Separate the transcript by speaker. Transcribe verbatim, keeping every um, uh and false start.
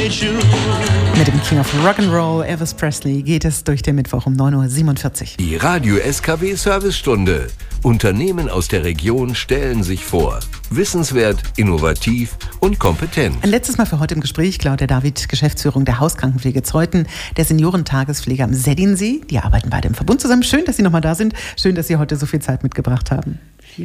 Speaker 1: Mit dem King of Rock'n'Roll, Elvis Presley, geht es durch den Mittwoch um neun Uhr siebenundvierzig.
Speaker 2: Die Radio S K W Servicestunde. Unternehmen aus der Region stellen sich vor. Wissenswert, innovativ und kompetent.
Speaker 1: Ein letztes Mal für heute im Gespräch Claudia David, Geschäftsführung der Hauskrankenpflege Zeuthen, der Seniorentagespflege am Sädinsee. Die arbeiten beide im Verbund zusammen. Schön, dass Sie nochmal da sind. Schön, dass Sie heute so viel Zeit mitgebracht haben.